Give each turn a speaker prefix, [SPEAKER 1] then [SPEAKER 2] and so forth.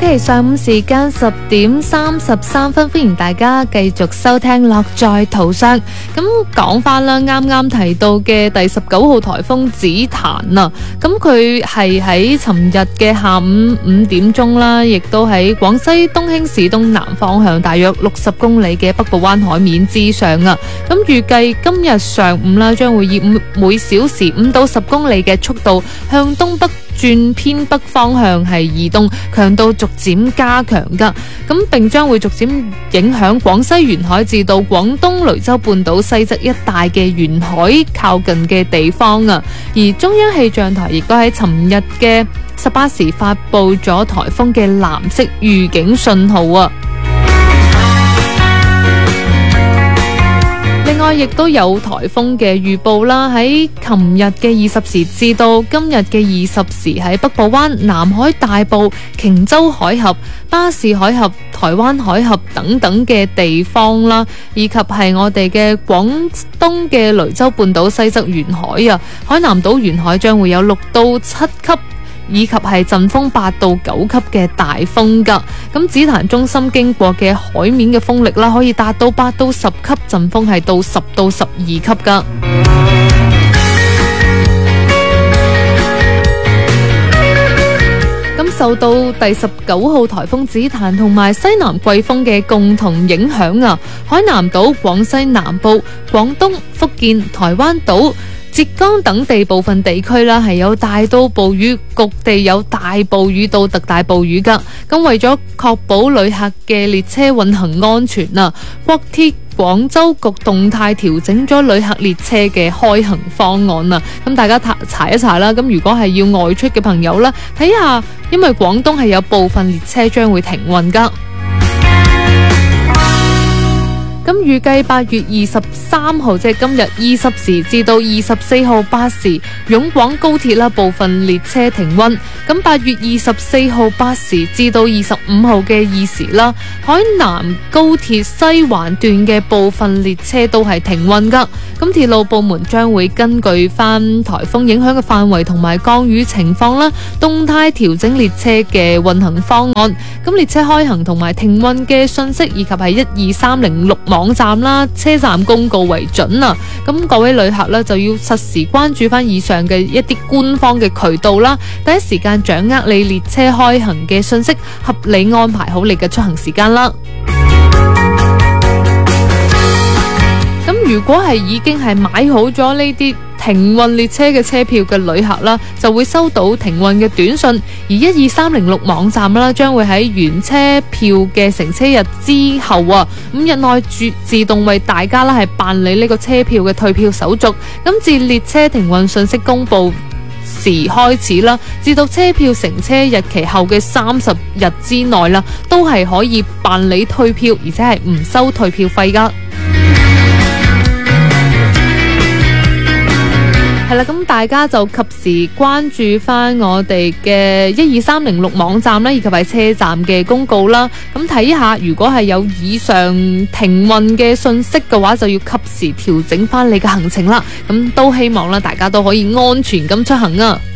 [SPEAKER 1] OK， 上午時間10:33，歡迎大家繼續收聽樂在途上。咁講翻啦，啱啱提到嘅第19號颱風紫檀啊，咁佢係喺尋日嘅下午5點鐘啦，亦都喺廣西東興市東南方向大約60公里嘅北部灣海面之上啊。咁預計今日上午啦，將會以每小時5到10公里嘅速度向東北轉偏北方向係移動，強度逐漸加強噶，咁並將會逐漸影響廣西沿海至到廣東雷州半島西側一帶嘅沿海靠近嘅地方啊。而中央氣象台亦都喺尋日嘅18時發佈咗颱風嘅藍色預警信號啊。另外，亦都有颱風嘅預報啦。喺琴日嘅20時至到今日嘅20時，喺北部灣、南海大部、瓊州海峽、巴士海峽、台灣海峽等等嘅地方啦，以及係我哋嘅廣東嘅雷州半島西側沿海啊，海南島沿海將會有6到7級。以及係陣風8到9級嘅大風噶，咁紫檀中心經過嘅海面嘅風力啦，可以達到8到10級，陣風係到10到12級噶。咁受到第19號颱風紫檀同埋西南季風嘅共同影響啊，海南島、廣西南部、廣東、福建、台灣島、浙江等地部分地區啦，係有大到暴雨，局地有大暴雨到特大暴雨噶。咁為咗確保旅客嘅列車運行安全啊，國鐵廣州局動態調整咗旅客列車嘅開行方案啊。咁大家查一查啦。咁如果係要外出嘅朋友啦，睇下，因為廣東係有部分列車將會停運噶。咁預計8月23號，即係今日20時至到24號8時，湧廣高鐵啦部分列車停運。咁8月24號8時至到25號嘅2時啦，海南高鐵西環段嘅部分列車都係停運噶。咁鐵路部門將會根據翻颱風影響嘅範圍同埋降雨情況啦，動態調整列車嘅運行方案。咁列車開行同埋停運嘅信息，以及係12306網站啦、車站公告為準啊！咁各位旅客呢，就要實時關注翻以上嘅一啲官方嘅渠道啦，第一時間掌握你列車開行嘅信息，合理安排好你嘅出行時間啦。咁如果係已經係買好咗呢啲停運列車嘅車票嘅旅客啦，就會收到停運嘅短信，而12306網站啦，將會喺原車票嘅乘車日之後啊，5日內自動為大家啦係辦理呢個車票嘅退票手續。咁自列車停運信息公布時開始啦，至到車票乘車日期後嘅30日之內啦，都係可以辦理退票，而且係唔收退票費噶。係啦，咁大家就及時關注翻我哋嘅12306網站啦，以及係車站嘅公告啦。咁睇下，如果係有以上停運嘅信息嘅話，就要及時調整翻你嘅行程啦。咁都希望啦，大家都可以安全咁出行啊！